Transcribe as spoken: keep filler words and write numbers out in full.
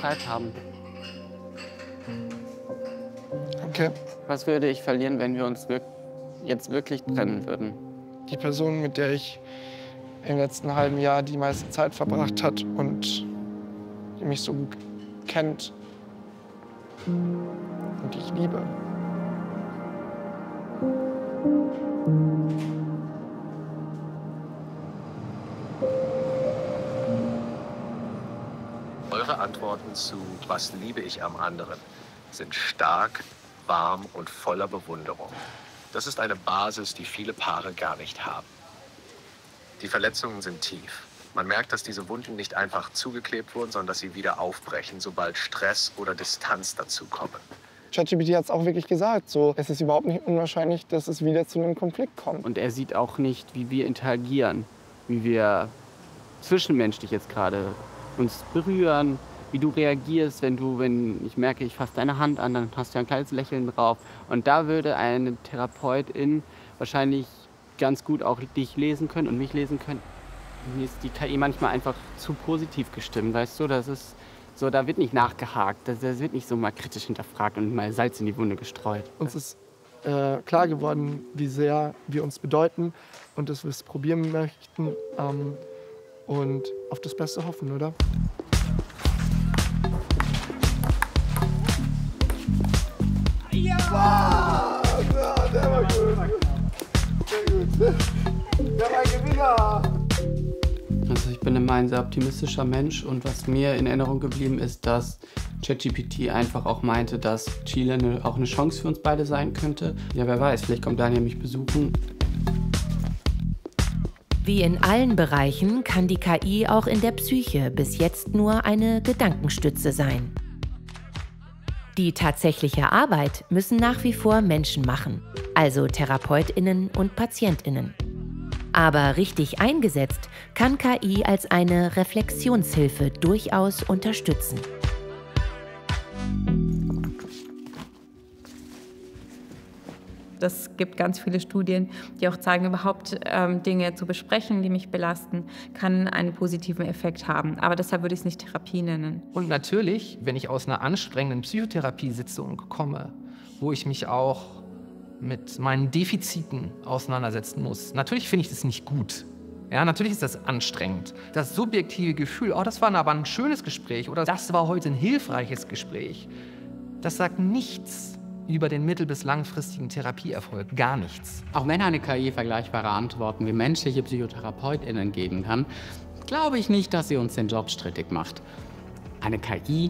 Zeit haben. Okay. Was würde ich verlieren, wenn wir uns wir jetzt wirklich trennen würden? Die Person, mit der ich im letzten halben Jahr die meiste Zeit verbracht hat und die mich so gut kennt und die ich liebe. Eure Antworten zu "Was liebe ich am anderen" sind stark, warm und voller Bewunderung. Das ist eine Basis, die viele Paare gar nicht haben. Die Verletzungen sind tief. Man merkt, dass diese Wunden nicht einfach zugeklebt wurden, sondern dass sie wieder aufbrechen, sobald Stress oder Distanz dazukommen. ChatGPT hat es auch wirklich gesagt, so, es ist überhaupt nicht unwahrscheinlich, dass es wieder zu einem Konflikt kommt. Und er sieht auch nicht, wie wir interagieren, wie wir zwischenmenschlich jetzt gerade uns berühren, wie du reagierst, wenn du, wenn ich merke, ich fasse deine Hand an, dann hast du ein kleines Lächeln drauf. Und da würde eine Therapeutin wahrscheinlich ganz gut auch dich lesen können und mich lesen können. Mir ist die K I manchmal einfach zu positiv gestimmt, weißt du, das ist so, da wird nicht nachgehakt, das, das wird nicht so mal kritisch hinterfragt und mal Salz in die Wunde gestreut. Uns ist äh, klar geworden, wie sehr wir uns bedeuten und dass wir es probieren möchten ähm, und auf das Beste hoffen, oder? Ja! Wow! Ja, der war gut. Sehr gut. Der war ein Gewinner. Also ich bin immer ein sehr optimistischer Mensch und was mir in Erinnerung geblieben ist, dass ChatGPT einfach auch meinte, dass Chile eine, auch eine Chance für uns beide sein könnte. Ja, wer weiß, vielleicht kommt Daniel mich besuchen. Wie in allen Bereichen kann die K I auch in der Psyche bis jetzt nur eine Gedankenstütze sein. Die tatsächliche Arbeit müssen nach wie vor Menschen machen, also TherapeutInnen und PatientInnen. Aber richtig eingesetzt kann K I als eine Reflexionshilfe durchaus unterstützen. Es gibt ganz viele Studien, die auch zeigen, überhaupt ähm, Dinge zu besprechen, die mich belasten, kann einen positiven Effekt haben. Aber deshalb würde ich es nicht Therapie nennen. Und natürlich, wenn ich aus einer anstrengenden Psychotherapiesitzung komme, wo ich mich auch mit meinen Defiziten auseinandersetzen muss, natürlich finde ich das nicht gut. Ja, natürlich ist das anstrengend. Das subjektive Gefühl, oh, das war aber ein schönes Gespräch oder das war heute ein hilfreiches Gespräch, das sagt nichts über den mittel- bis langfristigen Therapieerfolg, gar nichts. Auch wenn eine K I vergleichbare Antworten wie menschliche PsychotherapeutInnen geben kann, glaube ich nicht, dass sie uns den Job strittig macht. Eine K I